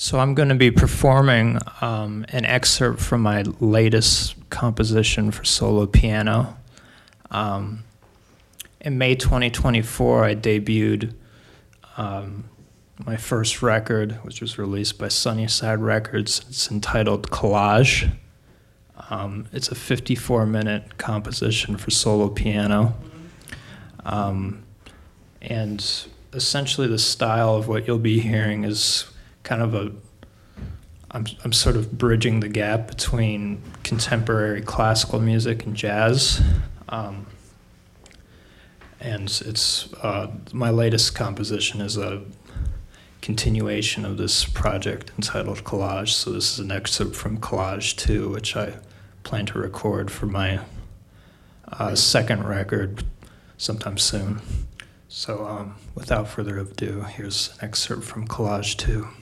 So I'm going to be performing an excerpt from my latest composition for solo piano. In May 2024, I debuted my first record, which was released by Sunnyside Records. It's entitled Collage. It's a 54-minute composition for solo piano. And essentially the style of what you'll be hearing is kind of I'm sort of bridging the gap between contemporary classical music and jazz. And it's my latest composition is a continuation of this project entitled Collage. So this is an excerpt from Collage 2, which I plan to record for my second record sometime soon. So without further ado, here's an excerpt from Collage 2.